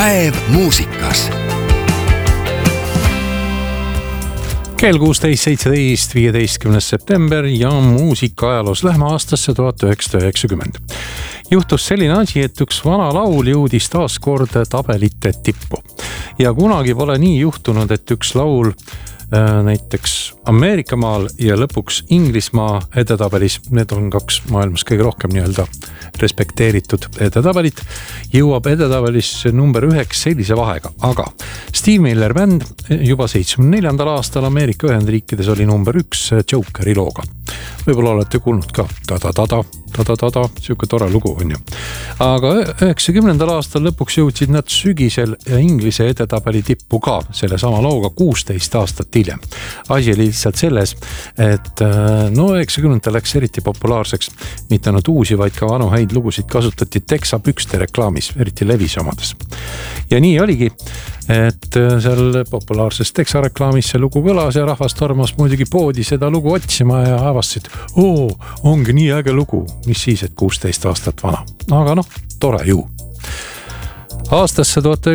Päev muusikas. Kell 16.17, 15. september ja muusikaajaloos lähme aastasse 1990. Juhtus selline asi, et üks vana laul jõudis taas kord tabelite tippu. Ja kunagi pole nii juhtunud, et üks laul näiteks Ameerikamaal ja lõpuks Inglismaa edetabelis, need on kaks maailmas kõige rohkem nii-öelda respekteeritud edetabelit, jõuab edetabelis number 9 sellise vahega. Aga Steve Miller Band juba 74. aastal Ameerika Ühendriikides oli number 1 Jokeri looga. Võib-olla olete kuulnud ka ta-ta-ta-ta, siuke tore lugu on ju. Aga 90. aastal lõpuks jõudsid nad sügisel Inglise edetabeli tippu ka selle sama looga 16 aastat hiljem. Asi oli lihtsalt selles, et 90. läks eriti populaarseks, mitte ainult uusi, vaid ka vanu häid lugusid kasutati teksapükste reklaamis, eriti Levis omades. Ja nii oligi, et seal populaarses teksareklaamis see lugu kõlas ja rahvas tormas muidugi poodi seda lugu otsima ja avastasid, ongi nii äge lugu, mis siis, et 16 aastat vana. Aga tore ju. Aastasse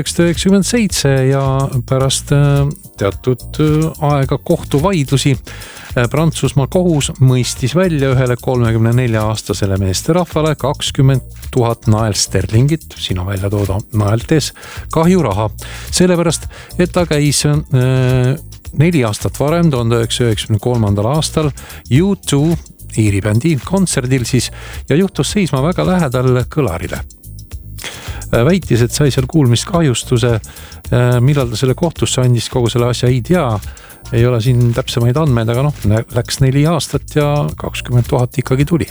1997 ja pärast teatud aega kohtuvaidlusi Prantsusmaa kohus mõistis välja ühele 34-aastasele meesterahvale 20 000 naelsterlingit, siin on välja tooda naeltes, kahjuraha. Sellepärast, et ta käis 4 aastat varem, 1993. aastal U2 Iiri bändi kontserdil siis ja juhtus seisma väga lähedal kõlarile. Väitis, et sai seal kuulmiskahjustuse, millal ta selle kohtusse andis, kogu selle asja ei tea. Ei ole siin täpsemaid andmeid, aga läks 4 aastat ja 20 000 ikkagi tuli.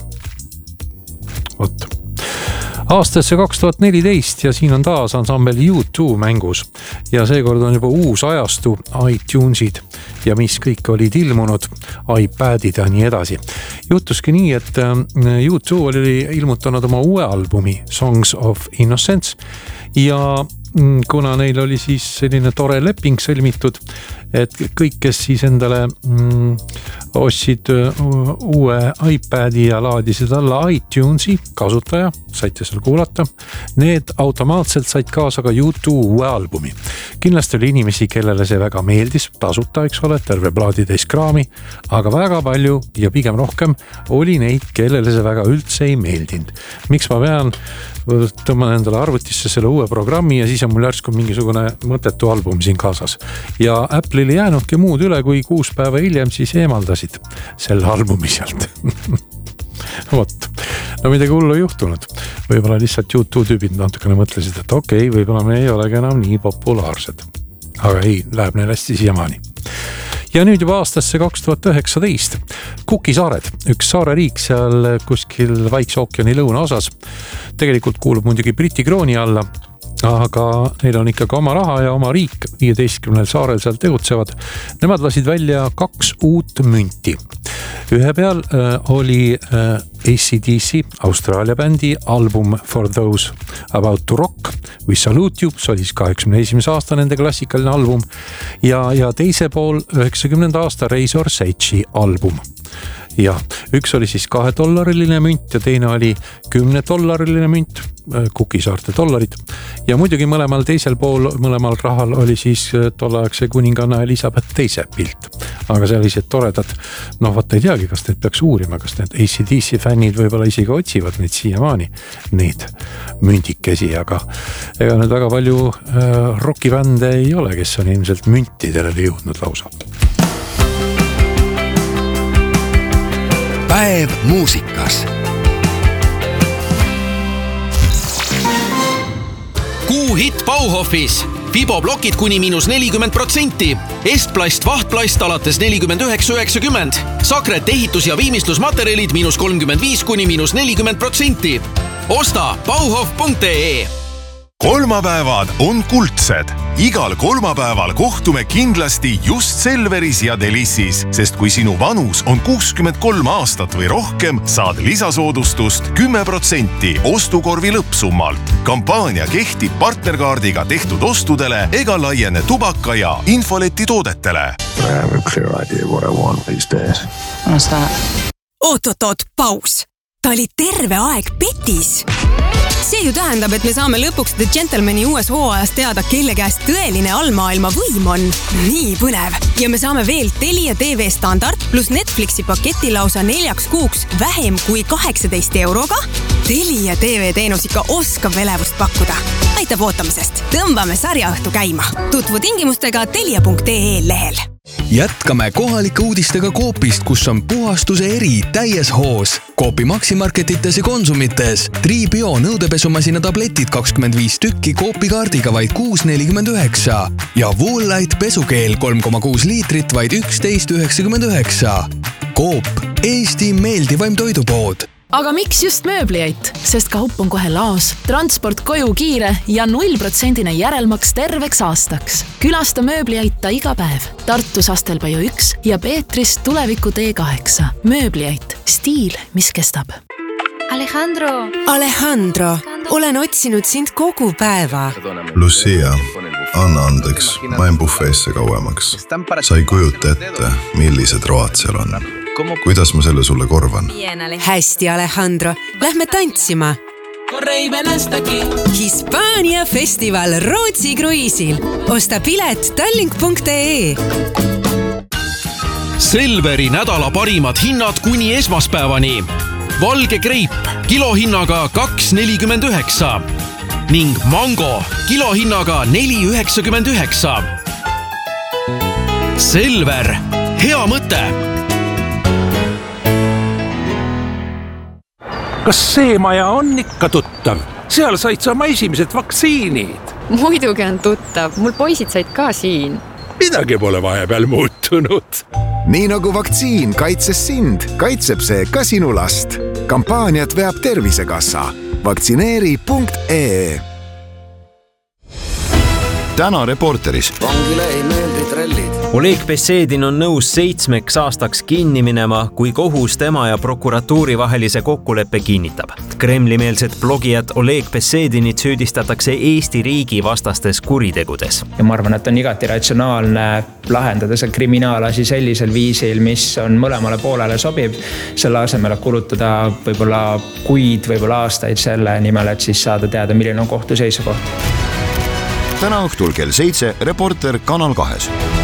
Vot. Aastasse 2014 ja siin on taas ansambel U2 mängus ja seekord on juba uus ajastu, iTunesid ja mis kõik olid ilmunud, iPadid ja nii edasi. Juhtuski nii, et U2 oli ilmutanud oma uue albumi Songs of Innocence ja kuna neil oli siis selline tore leping sõlmitud, et kõik, kes siis endale ostsid uue iPadi ja laadisid alla iTunesi kasutaja, saite seal kuulata, need automaatselt said kaasa ka U2 uue albumi. Kindlasti oli inimesi, kellele see väga meeldis, tasuta, eks ole, terve plaaditäis kraami, aga väga palju ja pigem rohkem oli neid, kellele see väga üldse ei meeldinud. Miks ma pean tõmban endale arvutisse selle uue programmi ja siis on mul järsku mingisugune mõttetu album siin kaasas. Ja Apple'il ei jäänudki muud üle, kui 6 päeva hiljem siis eemaldasid selle albumi sealt. Vot. Midagi hullu juhtunud. Võib-olla lihtsalt YouTube tüübid natukene mõtlesid, et okei, võib-olla me ei olegi enam nii populaarsed. Aga ei, läheb neil hästi siiamaani. Ja nüüd juba aastasse 2019 Cooki-saared, üks saareriik seal kuskil Vaikse ookeani lõunaosas. Tegelikult kuulub muidugi Briti krooni alla, aga neil on ikkagi oma raha ja oma riik 15 saarel seal tegutsevad. Nemad lasid välja 2 uut münti. Ühe peal oli AC/DC, Austraalia bändi album For Those About to Rock, We Salute You, see oli 81. aasta nende klassikaline album ja teise pool 90. aasta Razor Edge'i album. Ja üks oli siis $2 münt ja teine oli $10 münt, Cooki-saarte dollarid. Ja muidugi mõlemal teisel pool, mõlemal rahal oli siis tolleaegse kuninganna Elisabeth teise pilt. Aga sellised toredad, vaat ei teagi, kas need peaks uurima, kas need AC/DC fännid võib-olla isegi otsivad neid siiamaani, neid mündikesi, aga ega nüüd väga palju rockibände ei ole, kes on ilmselt müntidele jõudnud lausa. Päev muusikas. Kuu hitt Bauhofis. Fiboblokid kuni -40%. Estplast, vahtplast alates 49,90. Sakret ehitus- ja viimistlusmaterjalid -35 kuni -40%. Osta bauhof.ee. Kolmapäevad on kuldsed. Igal kolmapäeval kohtume kindlasti just Selveris ja Delissis, sest kui sinu vanus on 63 aastat või rohkem, saad lisasoodustust 10% ostukorvi lõppsummalt. Kampaania kehtib partnerkaardiga tehtud ostudele ega laiene tubaka ja infoleti toodetele. I have a clear idea what I want these days. What's that? Oot, paus. Ta oli terve aeg petis. See ju tähendab, et me saame lõpuks The Gentlemani uues hooajas teada, kelle käest tõeline allmaailma võim on. Nii põnev! Ja me saame veel Telia TV standard plus Netflixi paketi lausa 4 kuuks vähem kui 18 euroga. Telia TV teenus ikka oskab elevust pakkuda. Aitab ootamisest. Tõmbame sarjaõhtu käima. Tutvu tingimustega telia.ee lehel. Jätkame kohalike uudistega Coopist, kus on puhastuse eri täies hoos. Coopi Maximarketites ja Konsumites. Tribio nõudepesumasina tabletid 25 tükki Coopi kaardiga vaid 6,49 ja Woolite pesukeel 3,6 liitrit vaid 11,99. Coop, Eesti meeldivaim toidupood. Aga miks just mööbliait? Sest kaup on kohe laos, transport koju kiire ja 0% järelmaks terveks aastaks. Külasta mööbliaita iga päev. Tartus Astelpaju 1 ja Peetris tuleviku T8. Mööbliait. Stiil, mis kestab. Alejandro, olen otsinud sind kogu päeva. Lucia, anna andeks, ma en bufeesse kauemaks. Sa ei kujuta ette, millised road seal on. Kuidas ma selle sulle korvan? Hästi, Alejandro. Lähme tantsima. Hispaania festival Rootsi kruiisil. Osta pilet tallink.ee. Selveri nädala parimad hinnad kuni esmaspäevani. Valge kreip kilohinnaga 2,49 ning mango kilohinnaga 4,99. Selver, hea mõte! Kas see maja on ikka tuttav? Seal said sa oma esimesed vaktsiinid. Muidugi on tuttav, mul poisid said ka siin. Midagi pole vahepeal muutunud. Nii nagu vaktsiin kaitses sind, kaitseb see ka sinu last. Kampaaniat veab Tervisekassa. Vaktsineeri.ee. Täna Reporteris. Vangile ei meeldi trellid. Oleg Besedin on nõus 7 aastaks kinni minema, kui kohus tema ja prokuratuuri vahelise kokkuleppe kinnitab. Kremli-meelsed blogijad Oleg Besedinit süüdistatakse Eesti riigi vastastes kuritegudes. Ja ma arvan, et on igati ratsionaalne lahendada see kriminaalasi sellisel viisil, mis on mõlemale poolele sobib. Selle asemel kulutada võib-olla kuid, võib-olla aastaid selle nimel, et siis saada teada, milline on kohtu seisukoht. Täna õhtul kell 7 Reporter Kanal 2.